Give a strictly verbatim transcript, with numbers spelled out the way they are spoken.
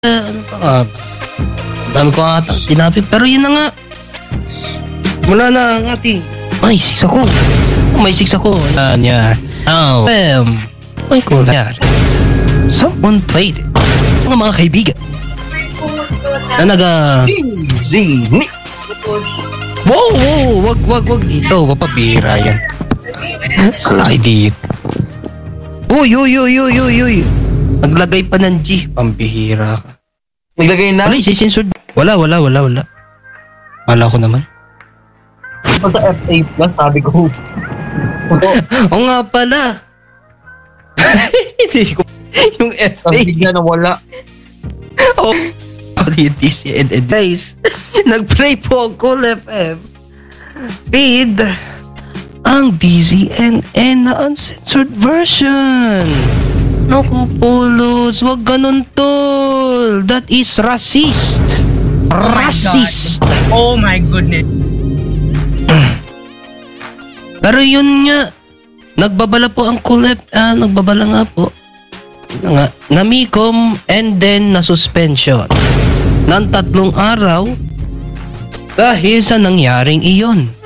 ano pa nga. Dami ko ata tinapin. Pero yun na nga. Wala na ang ating. May six ako. May six ako. Yan yan. Oh. Um, may cool yan. Someone played it. Mga mga kaibigan. Na naga... Zing! Wow! Wow! Wag, wag, wag dito. Mapabira yan. Ay, dito. Uy, uy, uy, uy, uy, uy. Naglagay pa ng G. Pambihira ka. Naglagay na? Wala, isisensured. Wala, wala, wala, wala. Wala ko naman. Sa F A plus, sabi ko. Oo nga pala. Hindi ko. Yung F A. Sabi bigla na wala. Oh. D C N N. Guys, nag-play po ang Cool F M with ang D Z N N na uncensored version. Naku, Polos, wag ganun, tol. That is racist. Oh Racist. Oh my goodness. Pero yun nga, nagbabala po ang Cool F M, ah, nagbabala nga po. Nga, namikom and then na suspension ng tatlong araw dahil sa nangyaring iyon.